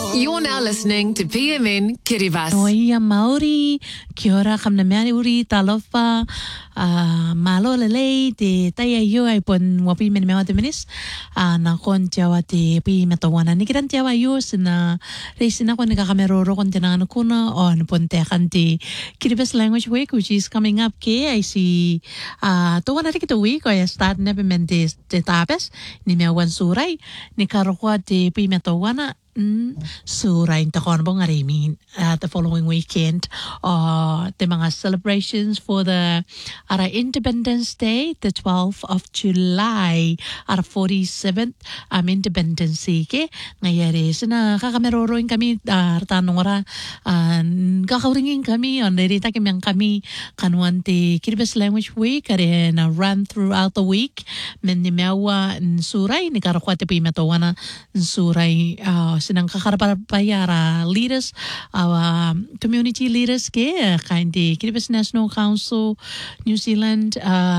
You're now listening to PMN Kiribati. Noia Maori, kia ora, kamna mea uri, talofa, malo lelei, te taia iu ai pon wapi mene mea te minis, na kon tiawa te pi metawana. Nikiran tiawa iu sina reisina kon nikakamero kon te nangana kuna on pon te kanti Kiribati Language Week, which is coming up ke I see to wana riki to week, I start never meant te tapes, ni mea wan surai, ni karoa te pi metawana, Surai Takon Arimi the following weekend the mga celebrations for the Independence Day, the 12th of July, 47th Independence ke ngayari sina kakameroin kami tanong kakauringin kami on derita kami kanuan te Kiribati Language Week and run throughout the week men ni mewa surai ni karakwate pi metawana surai sinang kakarapayara leaders, our community leaders ke kind the Kiribati National Council New Zealand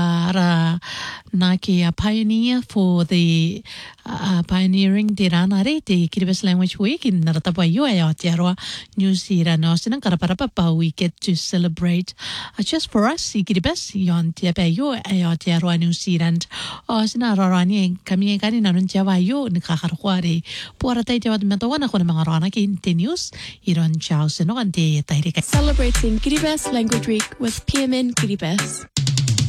naki a pioneer for the pioneering the ranare the Kiribati Language Week in Naratapayo Aotearoa New Zealand no sinang karaparapa we get to celebrate just for us Kiribati yon tiapayo Aotearoa New Zealand sinararani kami kani nanun tiawayo nikakarkware puara tayo metawana ko mga rana continues iron chao sino ante tairika celebrating Kiribati Language Week with PMN Kiribati.